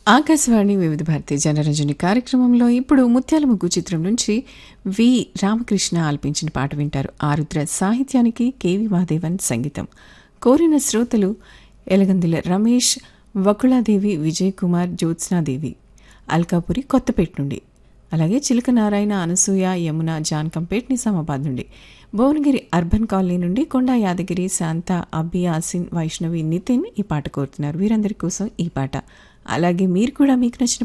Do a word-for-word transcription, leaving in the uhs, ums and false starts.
ఆకాశవాణి వివిధ భారతి జనరంజని కార్యక్రమంలో ఇప్పుడు ముత్యాల ముగ్గు చిత్రం నుంచి వి రామకృష్ణ ఆలపించిన పాట వింటారు. ఆరుద్ర సాహిత్యానికి కెవి మహాదేవన్ సంగీతం. కోరిన శ్రోతలు ఎలగందుల రమేష్, వకుళాదేవి, విజయ్ కుమార్, జ్యోత్స్నాదేవి, అల్కాపురి కొత్తపేట నుండి, అలాగే చిలక నారాయణ, అనసూయ, యమున, జాన్కంపేట్, నిజామాబాద్ నుండి, భువనగిరి అర్బన్ కాలనీ నుండి కొండా యాదగిరి, శాంత, అబ్బి, ఆసిన్, వైష్ణవి, నితిన్ ఈ పాట కోరుతున్నారు. వీరందరి కోసం ఈ పాట. అలాగే మీరు కూడా మీకు నచ్చిన